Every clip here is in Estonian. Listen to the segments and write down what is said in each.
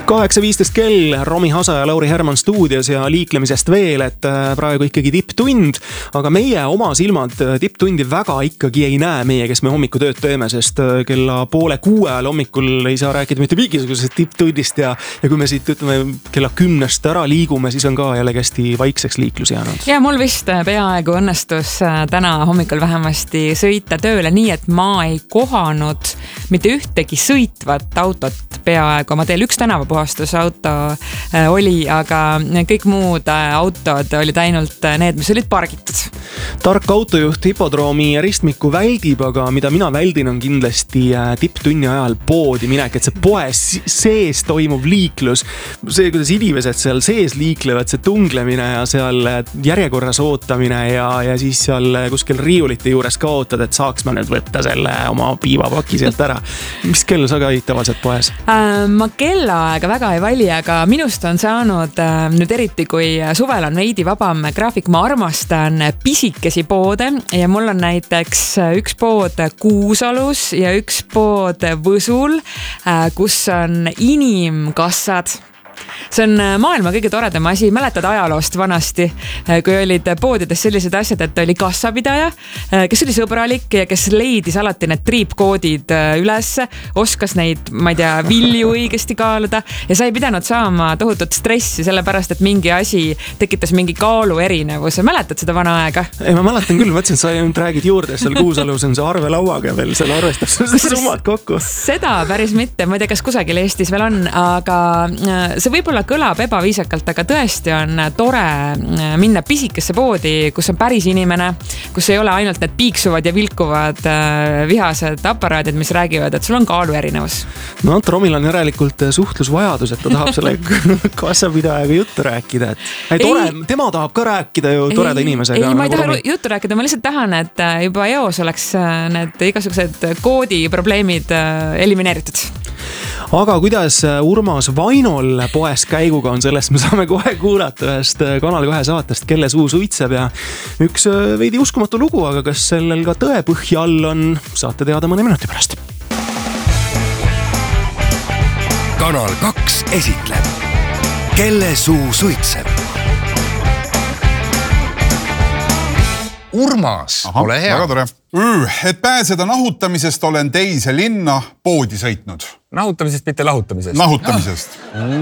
8.15 kell, Romi Hasa ja Lauri Herman stuudios ja liiklemisest veel, et praegu ikkagi tipptund, aga meie oma silmad tipptundi väga ikkagi ei näe meie, kes me hommikutööd teeme, sest kella 5:30 ajal hommikul ei saa rääkida mitte mingisugusest tipptundist ja kui me siit ütleme kella 10 ära liigume, siis on ka jälle hästi vaikseks liiklus jäänud. Ja mul vist peaaegu õnnestus täna hommikul vähemasti sõita tööle nii, et ma ei kohanud mitte ühtegi sõitvat autot peaaegu. Ma teil üks tänavapuhastusauto oli, aga kõik muud autod olid ainult need, mis olid pargitud. Tark autojuht hipodroomi ristmiku väldib, aga mida mina väldin on kindlasti tipptunni ajal poodi minek, et see poe sees toimub liiklus. See, kuidas inimesed seal sees liiklevad, see tunglemine ja seal järjekorras ootamine ja siis seal kuskil riiulite juures ka ootad, et saaks ma nüüd võtta selle oma piivapaki sealt ära. Mis kell sa käid tavaliselt poes? Ma kellaaega väga ei vali, aga minust on saanud nüüd eriti, kui suvel on veidi vabam graafik, ma armastan pisikesi poode ja mul on näiteks üks pood Kuusalus ja üks pood Võsul, kus on inimkassad. See on maailma kõige toredam asi. Mäletad ajaloost vanasti, kui olid poodides sellised asjad, et oli kassapidaja, kes oli sõbralik ja kes leidis alati need triipkoodid üles, oskas neid, ma ei tea, vilju õigesti kaaluda ja sa ei pidanud saama tohutut stressi, sellepärast, et mingi asi tekitas mingi kaalu erinevuse. Mäletad seda vana aega? Ei, ma mäletan küll, mõtlesin, et sa nüüd räägid juurde, seal Kuusalus on see arvelauaga veel, seal arvestab summad kokku. Seda päris mitte, ma ei tea, kas kusagil Eestis veel on, aga see võib-olla kõlab ebaviisakalt, aga tõesti on tore minna pisikesse poodi, kus on päris inimene, kus ei ole ainult need piiksuvad ja vilkuvad vihased aparaadid, mis räägivad, et sul on kaalu erinevus. No, Romil on järelikult suhtlusvajadus, et ta tahab selle kassapidajaga juttu rääkida. Tema tahab ka rääkida ju toreda inimesega. Ei, ma ei taha juttu rääkida, ma lihtsalt tahan, et juba eos oleks need igasugused koodiprobleemid elimineeritud. Aga kuidas Urmas Vainol poes käiguga on, sellest me saame kohe kuulata ühest Kanal 2 saatest, Kelle suu suitseb ja üks veidi uskumatu lugu, aga kas sellel ka tõepõhja all on, saate teada mõne minuti pärast. Kanal 2 esitleb Kelle suu suitseb. Urmas, ole hea. Väga tore. Et pääseda nahutamisest olen teise linna poodi sõitnud. Nahutamisest, mitte lahutamisest. Nahutamisest.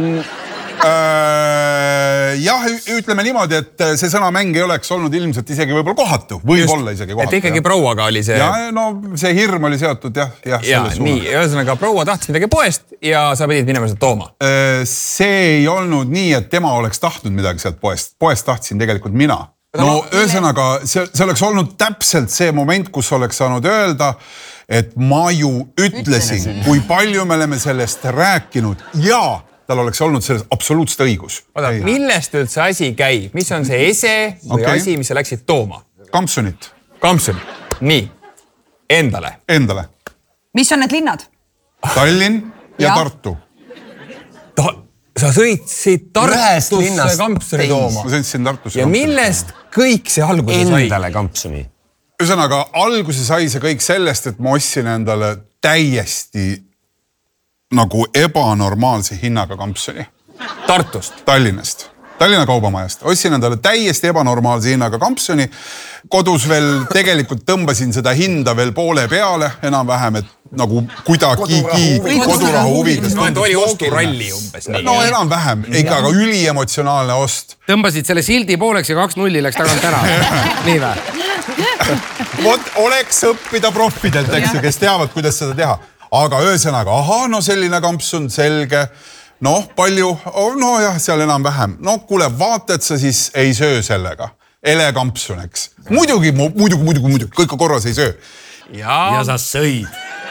Jah, ütleme niimoodi, et see sõnamäng ei oleks olnud ilmselt isegi võib-olla kohatu. Võib-olla isegi kohatu. Et ikkagi prouaga oli see... Ja, no see hirm oli seotud, jah. Ja, nii. Ühesõnaga, proua tahtis midagi poest ja sa pidid minema seda tooma. See ei olnud nii, et tema oleks tahtnud midagi sealt poest. Poest tahtsin tegelikult mina. No, ühesõnaga, see oleks olnud täpselt see moment, kus oleks saanud öelda, et ma ju ütlesin, kui palju me oleme sellest rääkinud ja tal oleks olnud sellest absoluutselt õigus. Millest üldse asi käib? Mis on see ese või asi, mis sa läksid tooma? Kampsunit. Kampsunit. Nii. Endale. Endale. Mis on need linnad? Tallinn ja Tartu. Sa sõitsid Tartusse kampsuni tooma. Ma sõitsin Tartusse ja millest kõik see alguse sai? Endale kampsuni. Ühesõnaga, alguse sai see kõik sellest, et ma ostsin endale täiesti nagu ebanormaalse hinnaga kampsuni. Tartust? Tallinnast. Tallinna kaubamajast. Ostsin endale täiesti ebanormaalse hinnaga kampsuni. Kodus veel tegelikult tõmbasin seda hinda veel poole peale, enam-vähem, et nagu kuidagi kodurahu huvides. No, et oli osturalli umbes. No enam-vähem, ikka aga üliemotsionaalne ost. Tõmbasid selle sildi pooleks ja 2-0 läks tagant ära. Nii vä? Vot oleks õppida profidelt, eks ju, kes teavad, kuidas seda teha. Aga ühesõnaga, no selline kampsun, selge. Noh, palju, no jah, seal enam-vähem. No kuule, vaata, et sa siis ei söö sellega. Elekampsun, eks. Muidugi, kõik korras ei söö. Ja sa sõid.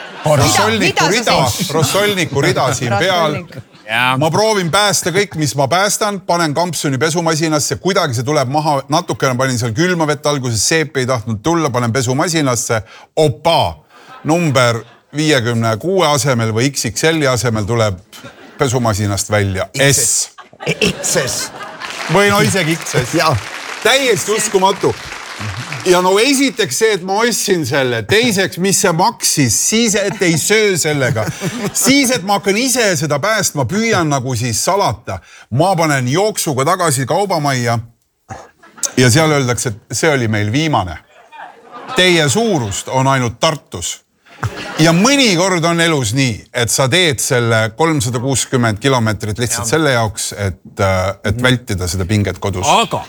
Rossolniku rida siin peal. Ma proovin päästa kõik, mis ma päästan. Panen kampsuni pesumasinasse. Kuidagi see tuleb maha. Natukene panin seal külma vett alguses. Seep ei tahtnud tulla. Panen pesumasinasse. Opa! Number 56 asemel või XXL asemel tuleb pesumasinast välja. S. XS. Või no isegi XS. Täiesti uskumatu. Ja no esiteks see, et ma ostsin selle, teiseks, mis see maksis, siis et ei söö sellega, siis et ma hakkan ise seda päästma, püüan nagu siis salata. Ma panen jooksuga tagasi kaubamajja ja seal öeldakse, et see oli meil viimane. Teie suurust on ainult Tartus. Ja mõnikord on elus nii, et sa teed selle 360 kilomeetrit lihtsalt selle jaoks, et vältida seda pinget kodus. Aga...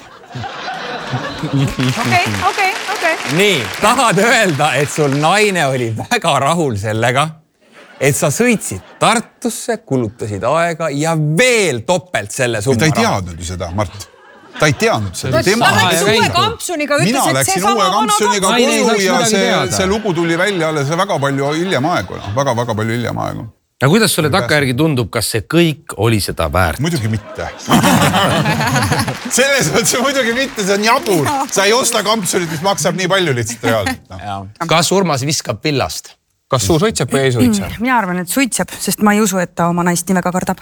Okei. Nii, tahad öelda, et sul naine oli väga rahul sellega, et sa sõitsid Tartusse, kulutasid aega ja veel topelt selle summa raha. Ta ei teadnud ju seda, Mart. Ta ei teadnud seda. Ta läks uue kampsuniga, ütles, et see sama vana kampsuniga ja see lugu tuli välja alles väga palju hiljem aegu. Väga palju hiljem aegu. Ja kuidas sulle takkajärgi tundub, kas see kõik oli seda väärt? Muidugi mitte. Selles mõttes muidugi mitte, see on jabur. Sa ei osta kampsunit, mis maksab nii palju lihtsalt reaalselt. Kas Urmas viskab pillast? Kas suu suitseb või ei suitse? Mina arvan, et suitseb, sest ma ei usu, et ta oma naist nii väga kardab.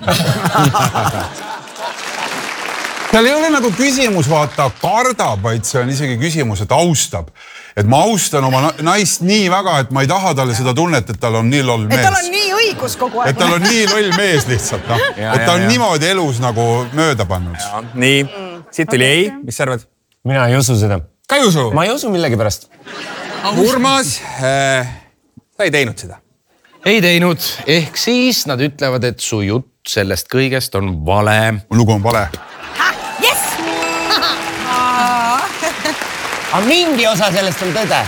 Seal ei ole nagu küsimus, vaata, kardab, vaid see on isegi küsimus, et austab. Et ma austan oma naist nii väga, et ma ei taha talle seda tunnet, et tal on nii loll mees. Et tal on nii õigus kogu aeg. Et tal on nii loll mees lihtsalt. No. Et ta on niimoodi elus nagu mööda pannud. Ja, nii, siit tuli ei. Mis sa arvad? Mina ei usu seda. Ka ei usu? Ma ei usu millegi pärast. Urmas, sa ei teinud seda? Ei teinud. Ehk siis nad ütlevad, et su jutt sellest kõigest on vale. Lugu on vale. Aga mingi osa sellest on tõde.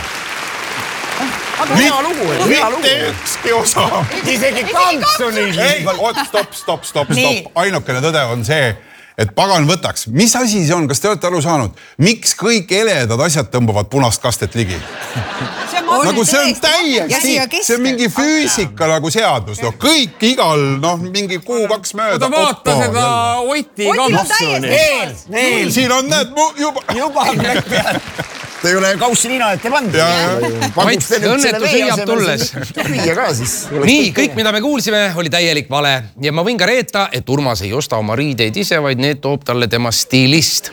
Mitte ükski osa. Isegi kampsuni. Ei, stop. Ainukene tõde on see, et pagan võtaks. Mis asi see on? Kas te olete aru saanud? Miks kõik eledad asjad tõmbavad punast kastet ligi? Nagu see on täiesti, see on mingi füüsika nagu seadus. No, kõik igal, mingi kuu-kaks mööda. Ta vaata seda Oti kampsuni. Veel. Siin on need juba plekk peal. Ta ei ole kaussi nina ette pannud. Mait, õnnetus hüüab tulles. Nii, kõik, mida me kuulsime, oli täielik vale. Ja ma võin ka reeta, et Urmas ei osta oma riideid ise, vaid need toob talle tema stiilist.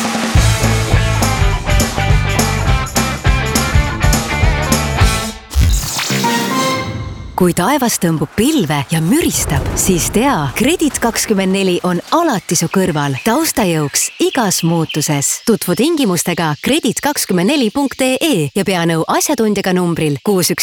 Kui taevas tõmbub pilve ja müristab, siis tea, Kredit24 on alati su kõrval taustajõuks igas muutuses. Tutvu tingimustega kredit24.ee ja pea nõu asjatundjaga numbril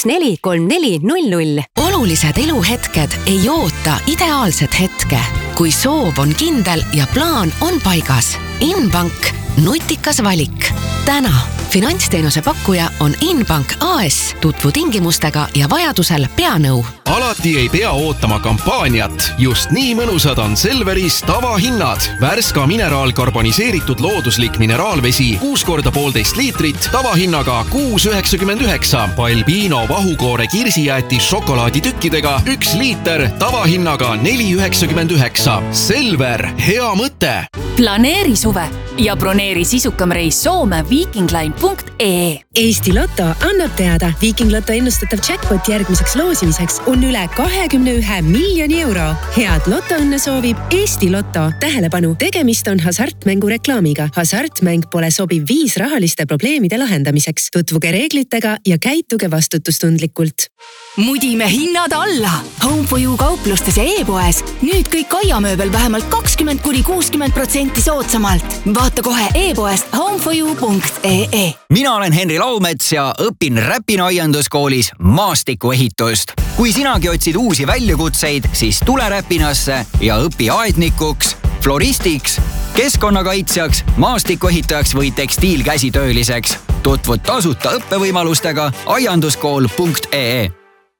6143400. Olulised eluhetked ei oota ideaalset hetke. Kui soov on kindel ja plaan on paigas. Inbank, nutikas valik. Täna finantsteenuse pakkuja on Inbank AS. Tutvu tingimustega ja vajadusel pea nõu. Alati ei pea ootama kampaaniat. Just nii mõnusad on Selveris tavahinnad. Värska mineraalkarboniseeritud looduslik mineraalvesi 6 korda 1,5 liitrit tavahinnaga 6,99. Balbino vahukoore kirsijäätis šokolaaditükkidega 1 liiter tavahinnaga 4,99. Selver, hea mõte! Planeeri suve ja broneeri sisukam reis Soome vikingline.ee. Eesti Lotto annab teada, Viking Lotto ennustatav jackpot järgmiseks loosimiseks on üle 21 miljoni euro. Head lotoõnne soovib Eesti Lotto. Tähelepanu, tegemist on hasartmängu reklaamiga. Hasartmäng pole sobiv viis rahaliste probleemide lahendamiseks. Tutvuge reeglitega ja käituge vastutustundlikult. Mudime hinnad alla. Home for You kauplustes ja e-poes. Nüüd kõik aiamööbel vähemalt 20–60% soodsamalt. Vaata kohe e-poest homeforyou.ee. Mina olen Henri Laumets ja õpin Räpina aianduskoolis maastikuehitust. Kui sinagi otsid uusi väljakutseid, siis tule Räpinasse ja õpi aednikuks, floristiks, keskkonnakaitsjaks, maastikuehitajaks või tekstiilkäsitööliseks. Tutvud tasuta õppevõimalustega aianduskool.ee.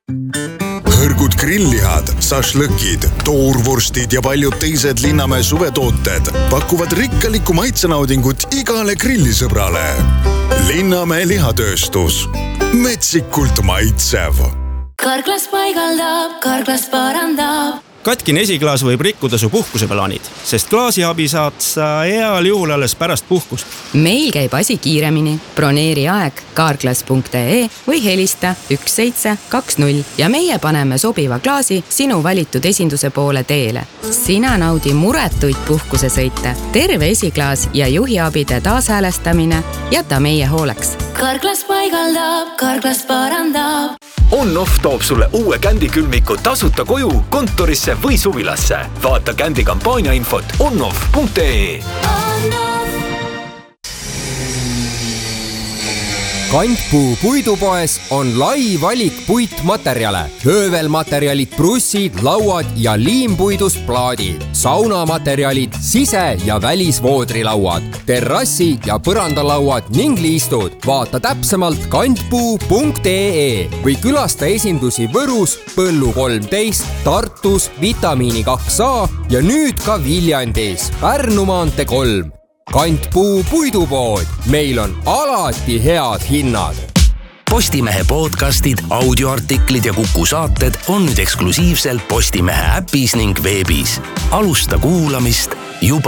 Hõrgud grilllihad, sašlõkid, toorvorstid ja paljud teised Linnamäe suvetooted pakuvad rikkalikku maitsenaudingut igale grillisõbrale. Linnamäe lihatööstus. Metsikult maitsev. Karklas paigaldab, Karklas parandab. Katkine esiklaas võib rikkuda su puhkuseplaanid, sest klaasiabi saad sa heal juhul alles pärast puhkust. Meil käib asi kiiremini. Broneeri aeg carglass.ee või helista 1720 ja meie paneme sobiva klaasi sinu valitud esinduse poole teele. Sina naudi muretuid puhkusesõite, terve esiklaas ja juhiabide taashäälestamine jäta meie hooleks. Carglass paigaldab, Carglass parandab. On-Off toob sulle uue Kändi külmiku tasuta koju, kontorisse või suvilasse. Vaata Kändi kampaania infot onoff.ee. Kantpuu puidupoes on lai valik puitmaterjale. Höövelmaterjalid, brussid, lauad ja liimpuidus plaadid. Saunamaterjalid, sise- ja välisvoodrilauad, terrassi- ja põrandalauad ning liistud. Vaata täpsemalt kantpuu.ee või külasta esindusi Võrus, Põllu 13, Tartus, Vitamiini 2A ja nüüd ka Viljandis, Pärnu maantee 3. Kantpuu puidupood. Meil on alati head hinnad. Postimehe podcastid, audioartiklid ja Kuku saated on nüüd eksklusiivselt Postimehe äpis ning veebis. Alusta kuulamist juba